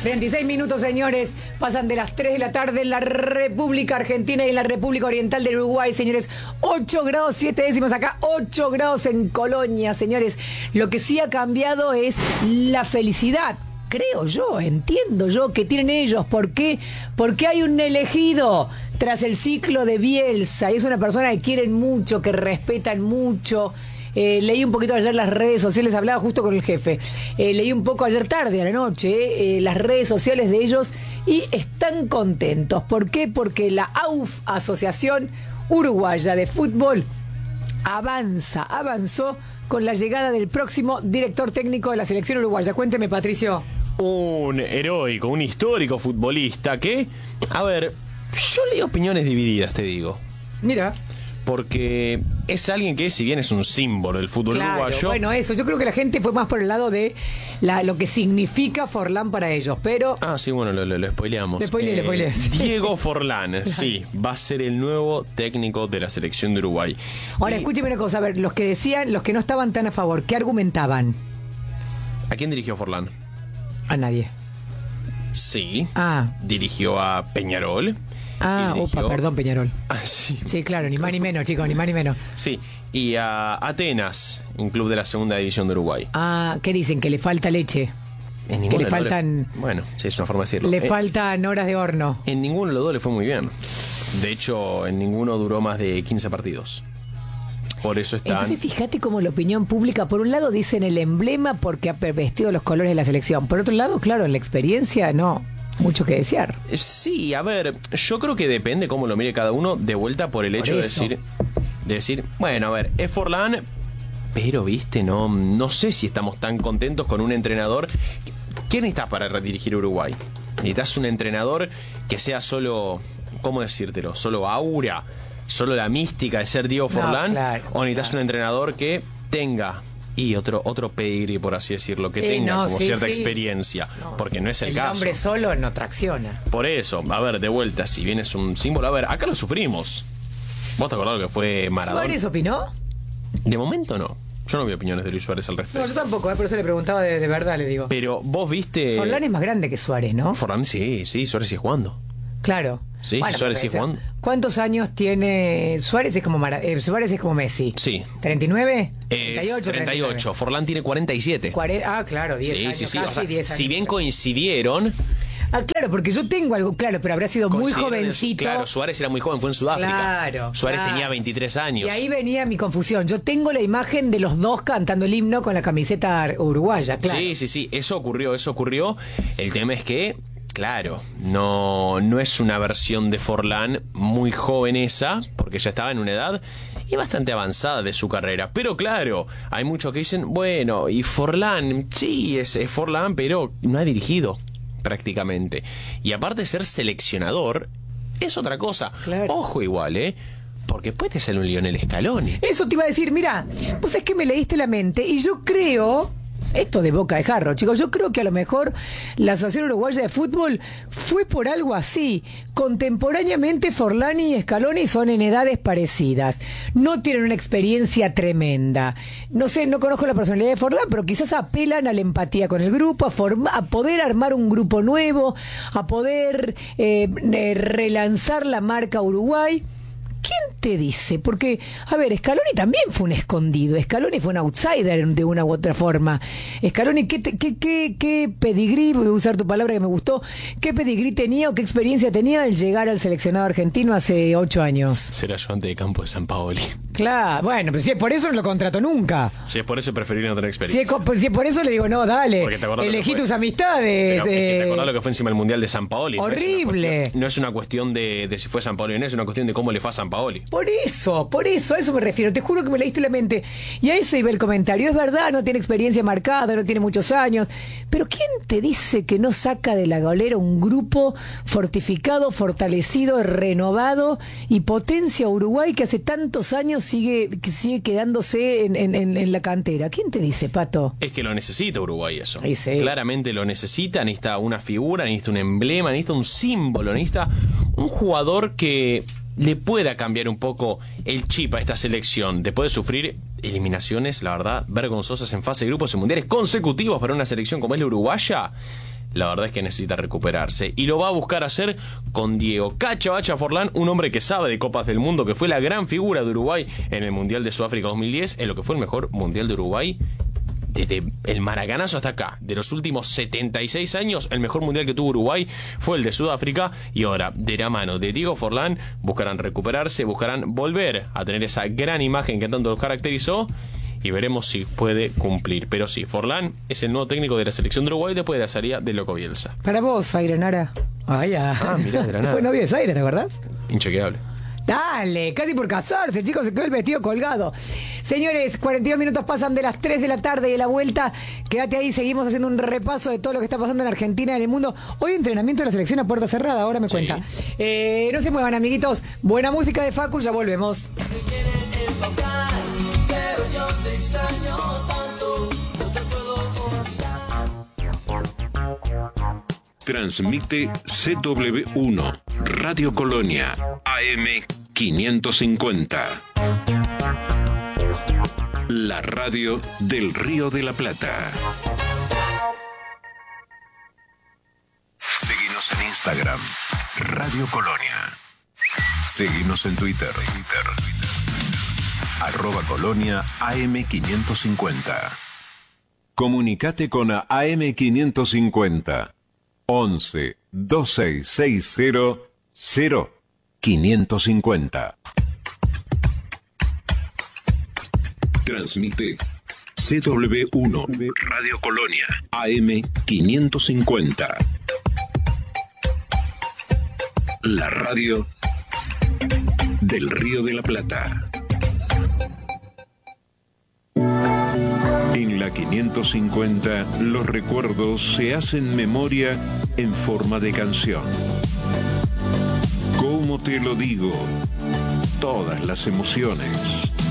36 minutos, señores. Pasan de las 3 de la tarde en la República Argentina y en la República Oriental del Uruguay, señores. 8 grados 7 décimas acá, 8 grados en Colonia, señores. Lo que sí ha cambiado es la felicidad. Creo yo, entiendo yo que tienen ellos. ¿Por qué? Porque hay un elegido tras el ciclo de Bielsa. Y es una persona que quieren mucho, que respetan mucho. Leí un poquito ayer las redes sociales, hablaba justo con el jefe. Leí un poco ayer tarde, a la noche, las redes sociales de ellos y están contentos. ¿Por qué? Porque la AUF, Asociación Uruguaya de Fútbol, avanzó con la llegada del próximo director técnico de la selección uruguaya. Cuénteme, Patricio. Un heroico, un histórico futbolista que, a ver, yo leí opiniones divididas, te digo. Mira. Porque es alguien que, si bien es un símbolo del fútbol uruguayo... Bueno, eso, yo creo que la gente fue más por el lado de lo que significa Forlán para ellos, pero... Ah, sí, bueno, lo spoileamos. Le spoileé. Diego Forlán, sí, va a ser el nuevo técnico de la selección de Uruguay. Ahora, escúcheme una cosa, a ver, los que decían, los que no estaban tan a favor, ¿qué argumentaban? ¿A quién dirigió Forlán? A nadie. Sí, dirigió a Peñarol. Perdón, Peñarol. Sí. Sí, claro, ni más ni menos, chicos, ni más ni menos. Sí, y a Atenas, un club de la segunda división de Uruguay. ¿Qué dicen? Que le falta leche. Que le faltan... Bueno, sí, es una forma de decirlo. Le faltan horas de horno. En ninguno de los dos le fue muy bien. De hecho, en ninguno duró más de 15 partidos. Por eso están... Entonces, fíjate cómo la opinión pública, por un lado dicen el emblema porque ha vestido los colores de la selección. Por otro lado, claro, en la experiencia no... Mucho que desear. Sí, a ver, yo creo que depende cómo lo mire cada uno, de vuelta por el hecho de decir, bueno, a ver, es Forlán, pero viste, no sé si estamos tan contentos con un entrenador. ¿Qué necesitas para redirigir Uruguay? ¿Necesitas un entrenador que sea solo, cómo decírtelo, solo aura, solo la mística de ser Diego Forlán? Claro, ¿O necesitas un entrenador que tenga... y otro pedigrí, por así decirlo, que tenga cierta experiencia, porque no es el caso. El hombre solo no tracciona. Por eso, a ver, de vuelta, si bien es un símbolo, a ver, acá lo sufrimos. ¿Vos te acordás lo que fue Maradona? ¿Suárez opinó? De momento no. Yo no vi opiniones de Luis Suárez al respecto. No, yo tampoco, por eso le preguntaba de verdad, le digo. Pero vos viste... Forlán es más grande que Suárez, ¿no? Forlán sí, Suárez sigue jugando. Claro. Sí, bueno, Suárez sigue jugando. ¿Cuántos años tiene Suárez? Es como Suárez es como Messi. Sí. ¿39? 38. Forlán tiene 47. Claro, 10 años. Sí. Casi, o sea, 10 años. Si bien coincidieron... claro, porque yo tengo algo, claro, pero habrá sido muy jovencito. Claro, Suárez era muy joven, fue en Sudáfrica. Claro. Suárez tenía 23 años. Y ahí venía mi confusión. Yo tengo la imagen de los dos cantando el himno con la camiseta uruguaya, claro. Sí, eso ocurrió. El tema es que, claro, no es una versión de Forlán muy joven esa, porque ya estaba en una edad y bastante avanzada de su carrera. Pero claro, hay muchos que dicen, bueno, y Forlán, sí, es Forlán, pero no ha dirigido prácticamente. Y aparte de ser seleccionador, es otra cosa. Claro. Ojo igual, porque puede ser un Lionel Scaloni. Eso te iba a decir, mira, vos es que me leíste la mente y yo creo... Esto de boca de jarro, chicos. Yo creo que a lo mejor la Asociación Uruguaya de Fútbol fue por algo así. Contemporáneamente, Forlán y Scaloni son en edades parecidas. No tienen una experiencia tremenda. No sé, no conozco la personalidad de Forlán, pero quizás apelan a la empatía con el grupo, a poder armar un grupo nuevo, a poder relanzar la marca Uruguay. ¿Quién te dice? Porque, a ver, Scaloni también fue un escondido. Scaloni fue un outsider de una u otra forma. Scaloni, ¿qué pedigrí, voy a usar tu palabra que me gustó, qué pedigrí tenía o qué experiencia tenía al llegar al seleccionado argentino hace 8 años? Ser ayudante de campo de Sampaoli. Claro, bueno, pero si es por eso no lo contrató nunca. Si es por eso preferí no tener experiencia. Si es por eso le digo, no, dale, elegí tus amistades. ¿Te acordás lo que fue encima del Mundial de Sampaoli? Horrible. No es una cuestión de si fue Sampaoli o no, es una cuestión de cómo le fue a Sampaoli. Por eso, a eso me refiero. Te juro que me leíste la mente. Y a eso iba el comentario. Es verdad, no tiene experiencia marcada, no tiene muchos años. Pero ¿quién te dice que no saca de la golera un grupo fortificado, fortalecido, renovado y potencia Uruguay que hace tantos años sigue quedándose en la cantera? ¿Quién te dice, Pato? Es que lo necesita Uruguay eso. Sí. Claramente lo necesita una figura, necesita un emblema, necesita un símbolo, necesita un jugador que le pueda cambiar un poco el chip a esta selección después de sufrir eliminaciones, la verdad, vergonzosas en fase de grupos en mundiales consecutivos para una selección como es la uruguaya. la verdad es que necesita recuperarse. Y lo va a buscar hacer con Diego Cacha Bacha Forlán, un hombre que sabe de Copas del Mundo, que fue la gran figura de Uruguay en el Mundial de Sudáfrica 2010, en lo que fue el mejor Mundial de Uruguay desde el Maracanazo hasta acá. De los últimos 76 años, el mejor mundial que tuvo Uruguay fue el de Sudáfrica. Y ahora, de la mano de Diego Forlán, buscarán recuperarse, buscarán volver a tener esa gran imagen que tanto los caracterizó. Y veremos si puede cumplir. Pero sí, Forlán es el nuevo técnico de la selección de Uruguay después de la salida de Loco Bielsa. Para vos, Zaire Nara. Mirá, de la nada. Fue novia de Zaire, ¿te acordás? Inchequeable. Dale, casi por casarse, el chico se quedó el vestido colgado. Señores, 42 minutos pasan de las 3 de la tarde y a la vuelta, quédate ahí, seguimos haciendo un repaso de todo lo que está pasando en Argentina y en el mundo. Hoy entrenamiento de la selección a puerta cerrada, ahora me cuenta. No se muevan, amiguitos. Buena música de Facu, ya volvemos. Transmite CW1 Radio Colonia AM 550. La radio del Río de la Plata. Síguenos en Instagram, Radio Colonia. Síguenos en Twitter. @Colonia AM 550. Comunicate con AM 550. 11 2660 0550. Transmite CW1 Radio Colonia AM 550. La radio del Río de la Plata. En la 550, los recuerdos se hacen memoria en forma de canción. ¿Cómo te lo digo? Todas las emociones.